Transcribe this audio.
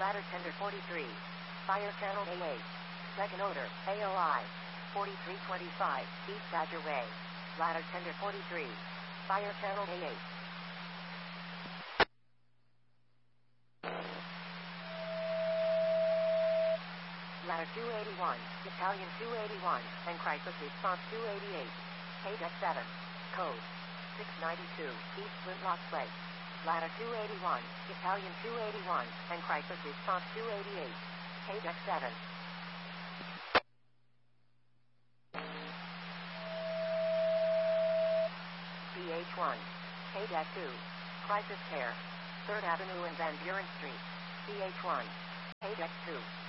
Ladder Tender 43. Fire Channel A8. Second Order, AOI. 4325, East Badger Way. Ladder Tender 43. Fire Channel A8. Ladder 281, Battalion 281, and Crisis Response 288. KDEC 7. Code 692, East Flintlock Place. Ladder 281, Battalion 281, and Crisis Response 288. KDEC 7. BH1. KDEC 2. Crisis Care. 3rd Avenue and Van Buren Street. BH1. KDEC 2.